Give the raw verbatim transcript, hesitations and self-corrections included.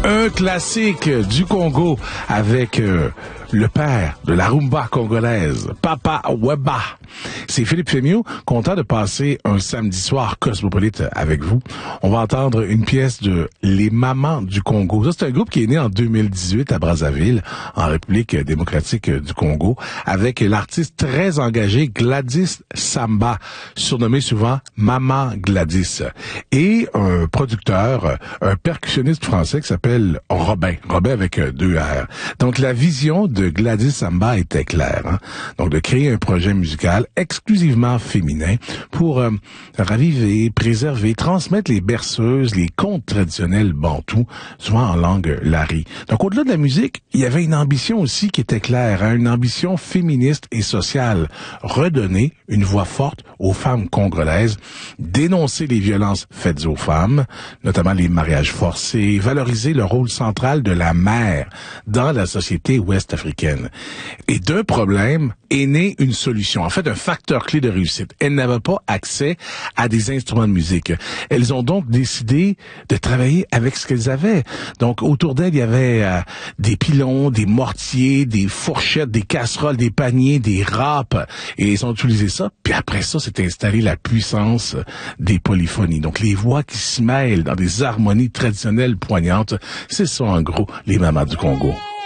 Un classique du Congo avec euh, le père de la rumba congolaise, Papa Wemba. C'est Philippe Fémieux, content de passer un samedi soir cosmopolite avec vous. On va entendre une pièce de Les Mamans du Congo. Ça, c'est un groupe qui est né en deux mille dix-huit à Brazzaville, en République démocratique du Congo, avec l'artiste très engagé Gladys Samba, surnommé souvent Maman Gladys, et un producteur, un percussionniste français qui s'appelle Robin, Robin avec deux R. Donc la vision de Gladys Samba était claire, hein? Donc de créer un projet musical exclusivement féminin pour euh, raviver, préserver, transmettre les berceuses, les contes traditionnels bantous, souvent en langue lari. Donc au-delà de la musique, il y avait une ambition aussi qui était claire, hein? Une ambition féministe et sociale, redonner une voix forte aux femmes congolaises, dénoncer les violences faites aux femmes, notamment les mariages forcés, valoriser le rôle central de la mère dans la société ouest-africaine. Et d'un problème est née une solution, en fait un facteur clé de réussite. Elles n'avaient pas accès à des instruments de musique. Elles ont donc décidé de travailler avec ce qu'elles avaient. Donc autour d'elles, il y avait euh, des pilons, des mortiers, des fourchettes, des casseroles, des paniers, des râpes, et ils ont utilisé ça. Puis après ça, s'est installée la puissance des polyphonies. Donc les voix qui se mêlent dans des harmonies traditionnelles poignantes, c'est ça en gros les mamans du Congo.